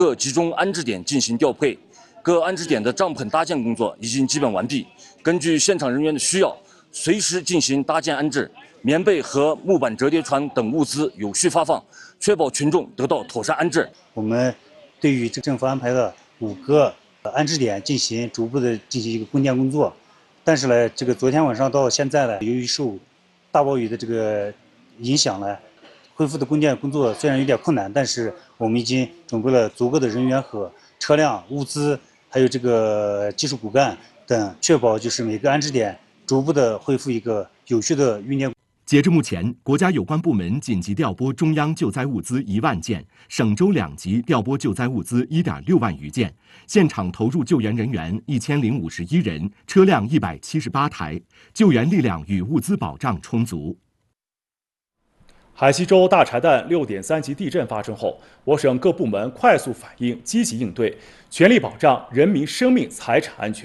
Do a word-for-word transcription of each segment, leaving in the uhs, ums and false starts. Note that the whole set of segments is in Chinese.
各集中安置点进行调配，各安置点的帐篷搭建工作已经基本完毕。根据现场人员的需要，随时进行搭建安置，棉被和木板折叠床等物资有序发放，确保群众得到妥善安置。 我们对于这政府安排的五个安置点进行逐步的进行一个供电工作，但是呢，这个昨天晚上到现在呢，由于受大暴雨的这个影响呢，恢复的供电工作虽然有点困难，但是我们已经准备了足够的人员和车辆、物资，还有这个技术骨干等，确保就是每个安置点逐步的恢复一个有序的运电。 截至目前，国家有关部门紧急调拨中央救灾物资一万件，省州两级调拨救灾物资一点六万余件，现场投入救援人员一千零五十一人，车辆一百七十八台，救援力量与物资保障充足。 海西州大柴旦六点三级地震发生后，我省各部门快速反应，积极应对，全力保障人民生命财产安全。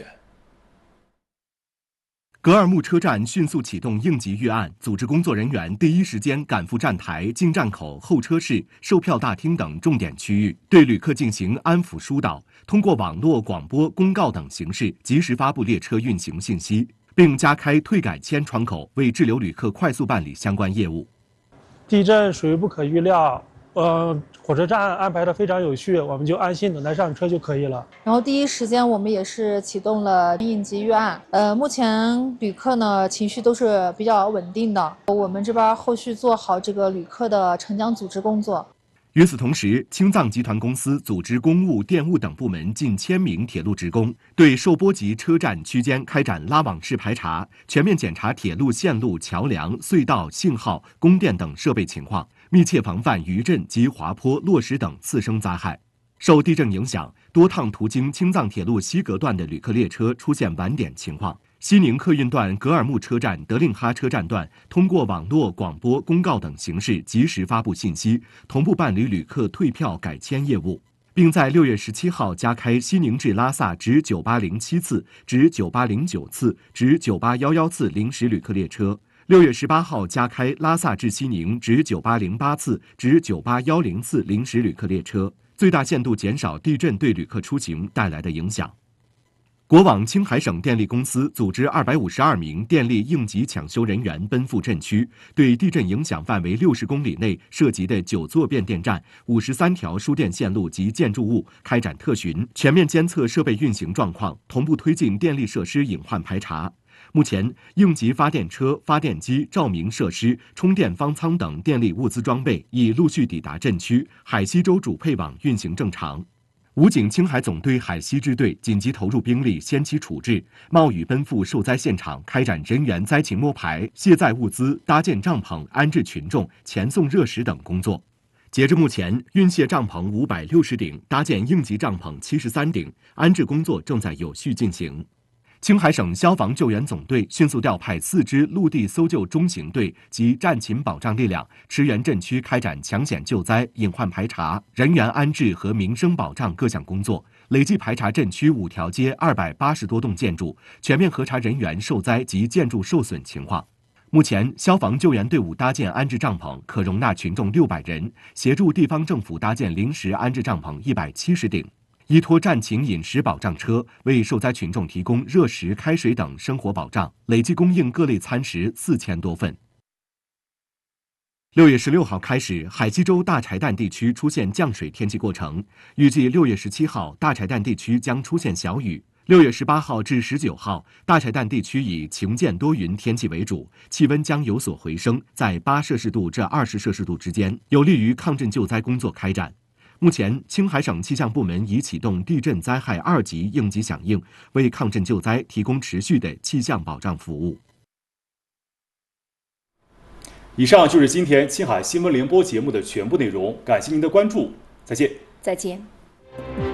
格尔木车站迅速启动应急预案，组织工作人员第一时间赶赴站台、进站口、候车室、售票大厅等重点区域，对旅客进行安抚疏导，通过网络、广播、公告等形式及时发布列车运行信息，并加开退改签窗口，为滞留旅客快速办理相关业务。 地震属于不可预料。呃，火车站安排的非常有序，我们就安心等待上车就可以了。 然后第一时间我们也是启动了应急预案。呃，目前旅客呢情绪都是比较稳定的，我们这边后续做好这个旅客的沉降组织工作。 与此同时，青藏集团公司组织公务、电务等部门近千名铁路职工，对受波及车站区间开展拉网式排查，全面检查铁路线路、桥梁、隧道、信号、供电等设备情况，密切防范余震及滑坡、落石等次生灾害。受地震影响，多趟途经青藏铁路西格段的旅客列车出现晚点情况。西宁客运段格尔木车站、德令哈车站段通过网络、广播、公告等形式及时发布信息，同步办理旅客退票改签业务，并在六月十七号加开西宁至拉萨至九八零七次、至九八零九次、至九八一一次临时旅客列车。六月十八号加开拉萨至西宁至九八零八次、至九八一零次临时旅客列车，最大限度减少地震对旅客出行带来的影响。国网青海省电力公司组织二百五十二名电力应急抢修人员奔赴震区，对地震影响范围六十公里内涉及的九座变电站、五十三条输电线路及建筑物开展特巡，全面监测设备运行状况，同步推进电力设施隐患排查。目前，应急发电车、发电机、照明设施、充电方舱等电力物资装备已陆续抵达震区，海西州主配网运行正常。武警青海总队海西支队紧急投入兵力，先期处置，冒雨奔赴受灾现场，开展人员灾情摸排、卸载物资、搭建帐篷、安置群众、前送热食等工作。截至目前，运卸帐篷五百六十顶，搭建应急帐篷七十三顶，安置工作正在有序进行。青海省消防救援总队迅速调派四支陆地搜救中型队及战勤保障力量，驰援震区开展抢险救灾、隐患排查、人员安置和民生保障各项工作，累计排查震区五条街二百八十多栋建筑，全面核查人员受灾及建筑受损情况。目前，消防救援队伍搭建安置帐篷可容纳群众六百人，协助地方政府搭建临时安置帐篷一百七十顶。依托战勤饮食保障车为受灾群众提供热食、开水等生活保障，累计供应各类餐食四千多份。六月十六号开始，海西州大柴旦地区出现降水天气过程，预计六月十七号大柴旦地区将出现小雨。六月十八号至十九号，大柴旦地区以晴间多云天气为主，气温将有所回升，在八摄氏度至二十摄氏度之间，有利于抗震救灾工作开展。目前，青海省气象部门已启动地震灾害二级应急响应，为抗震救灾提供持续的气象保障服务。 以上就是今天青海新闻联播节目的全部内容，感谢您的关注，再见。 再见。